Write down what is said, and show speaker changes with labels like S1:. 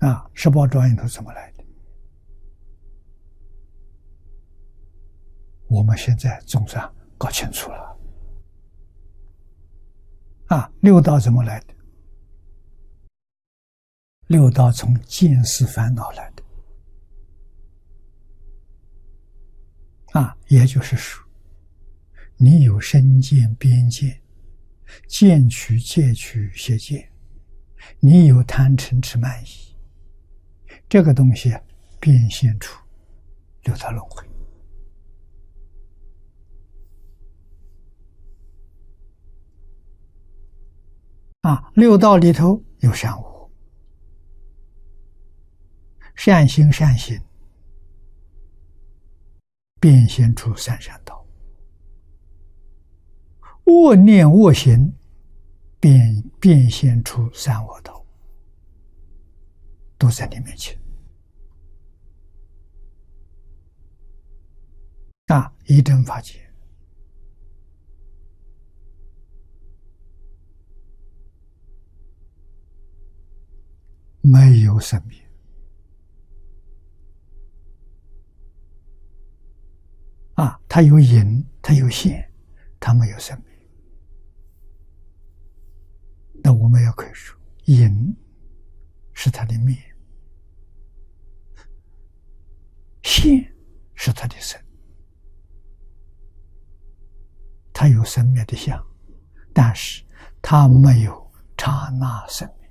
S1: 十八庄严图怎么来的？我们现在总算搞清楚了。六道怎么来的？六道从见思烦恼来的。也就是说，你有身见、边见、见取、戒取、邪见，你有贪嗔痴慢疑，这个东西变现出六道轮回。六道里头有善恶，善心善行变现出三善道，恶念恶行变现出三恶道，都在你面前。一真法界没有生灭，它有隐，它有现，它没有生灭。那我们也可以说，隐是它的灭，现是它的生。它有生灭的相，但是它没有刹那生灭。